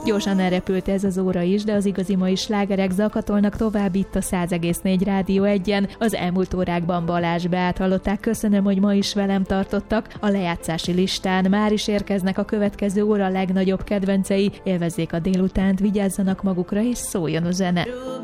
Gyorsan elrepült ez az óra is, de az igazi mai slágerek zakatolnak tovább itt a 100,4 Rádió 1-en. Az elmúlt órákban Balázs Beát hallották. Köszönöm, hogy ma is velem tartottak. A lejátszási listán már is érkeznek a következő óra legnagyobb kedvencei. Élvezzék a délutánt, vigyázzanak magukra és szóljon a zene.